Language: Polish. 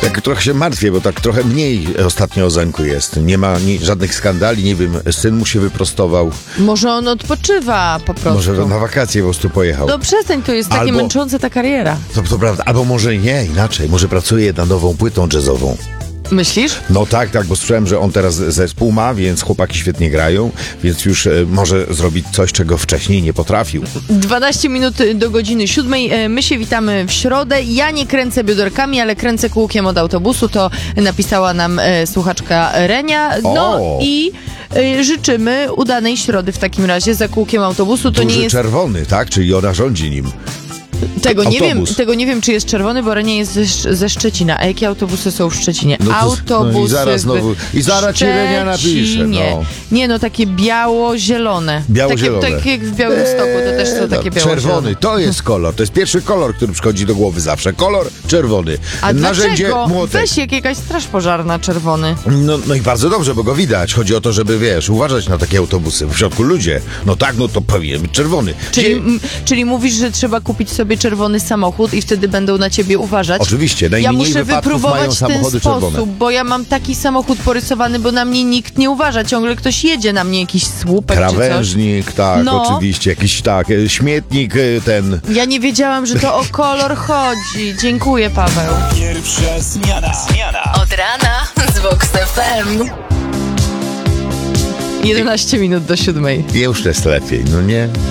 Tak trochę się martwię, bo tak trochę mniej ostatnio o Zenku jest. Nie ma żadnych skandali, nie wiem, syn mu się wyprostował. Może on odpoczywa po prostu. Może na wakacje po prostu pojechał. No przestań, to jest takie męczące ta kariera. To prawda, albo może nie, inaczej. Może pracuje nad nową płytą jazzową. Myślisz? No tak, bo słyszałem, że on teraz zespół ma, więc chłopaki świetnie grają, więc już może zrobić coś, czego wcześniej nie potrafił. 12 minut do godziny 7. My się witamy w środę. Ja nie kręcę bioderkami, ale kręcę kółkiem od autobusu. To napisała nam słuchaczka Renia. No i życzymy udanej środy w takim razie za kółkiem autobusu. To Duży nie jest czerwony, tak? Czyli ona rządzi nim. Tego nie wiem, czy jest czerwony, bo Renia jest ze Szczecina. A jakie autobusy są w Szczecinie? No Autobusy i zaraz ci Renia napisze. No. Nie, no takie biało-zielone. Biało-zielone. Tak jak w Białymstoku, to też są takie biało-zielone. Czerwony, to jest kolor. To jest pierwszy kolor, który przychodzi do głowy zawsze. Kolor czerwony. A narzędzie dlaczego? młotek. Weź jakaś straż pożarna czerwony. No i bardzo dobrze, bo go widać. Chodzi o to, żeby, uważać na takie autobusy. W środku ludzie. No tak, no to powinien być czerwony. Czyli mówisz, że trzeba kupić sobie czerwony samochód i wtedy będą na ciebie uważać? Oczywiście. Ja muszę wypróbować mają ten samochody sposób, czerwone. bo ja mam taki samochód porysowany, bo na mnie nikt nie uważa. Ciągle ktoś jedzie na mnie, jakiś słupek Krawężnik, czy coś. tak, No. oczywiście. Jakiś śmietnik ten. Ja nie wiedziałam, że to o kolor chodzi. Dziękuję, Paweł. Pierwsza zmiana. Od rana z Vox FM. 11 minut do 7. Już jest lepiej, no nie?